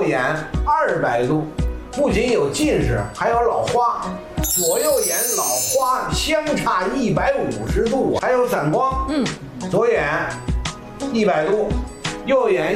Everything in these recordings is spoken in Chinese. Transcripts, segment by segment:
眼200度，不仅有近视，还有老花。左右眼老花相差150度，还有散光。左眼100度，右眼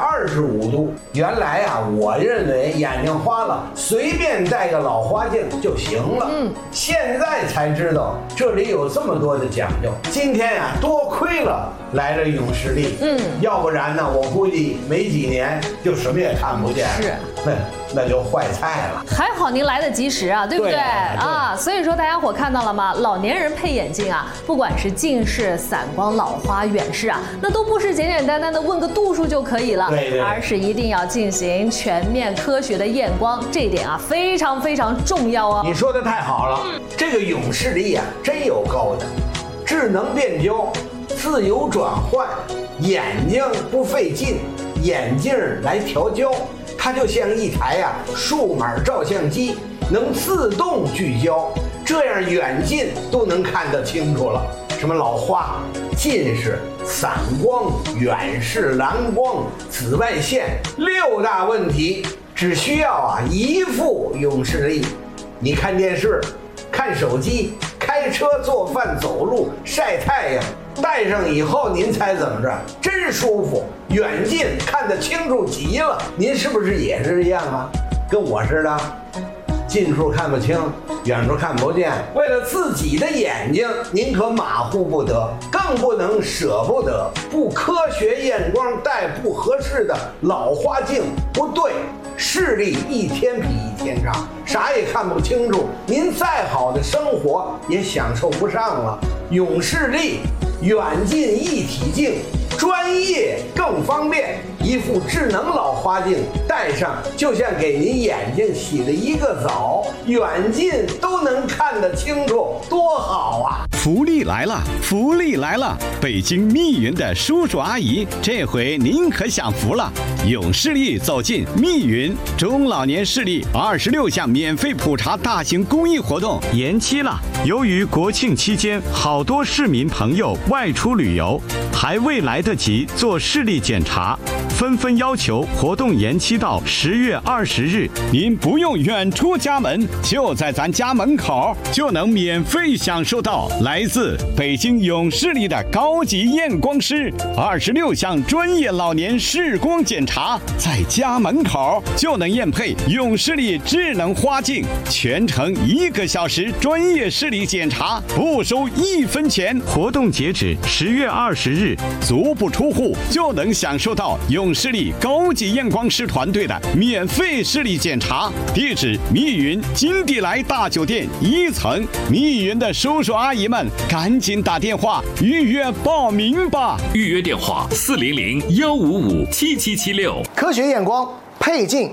125度。原来啊，我认为眼睛花了随便戴个老花镜就行了。现在才知道这里有这么多的讲究。今天啊，多亏了来了永视力。要不然呢，我估计没几年就什么也看不见了。 是， 那就坏菜了。 还好您来得及时啊，对不对？ 对啊，所以说大家伙看到了吗？老年人配眼镜啊，不管是近视、散光、老花、远视啊，那都不是简简单单的问个度数就可以了， 对， 而是一定要进行全面科学的验光，这一点啊非常非常重要哦。 你说的太好了，这个永视力啊真有够的，智能变焦，自由转换，眼睛不费劲，眼镜来调焦。它就像一台数码照相机，能自动聚焦，这样远近都能看得清楚了。什么老花、近视、散光、远视、蓝光、紫外线6大问题，只需要一副永视力。你看电视、看手机、开车、做饭、走路、晒太阳，戴上以后您猜怎么着？真舒服，远近看得清楚极了。您是不是也是这样啊？跟我似的，近处看不清，远处看不见。为了自己的眼睛，您可马虎不得，更不能舍不得。不科学验光戴不合适的老花镜，不对，视力一天比一天差，啥也看不清楚，您再好的生活也享受不上了。永视力远近一体镜，专业更方便，一副智能老花镜戴上，就像给您眼睛洗了一个澡，远近都能看得清楚，多好啊！ 福利来了，福利来了！北京密云的叔叔阿姨，这回您可享福了！永视力走进密云，中老年视力26项免费普查大型公益活动延期了。由于国庆期间好多市民朋友外出旅游，还未来得及做视力检查，纷纷要求活动延期到10月20日。您不用远出家门，就在咱家门口就能免费享受到来自北京永视力的高级验光师26项专业老年视光检查，在家门口就能验配永视力智能花镜，全程1个小时专业视力检查，不收1分钱。活动截止10月20日，足不出户就能享受到永视力高级验光师团队的免费视力检查。地址：密云金地来大酒店1层。密云的叔叔阿姨们，赶紧打电话预约报名吧。 预约电话：400-155-7776。 科学验光配镜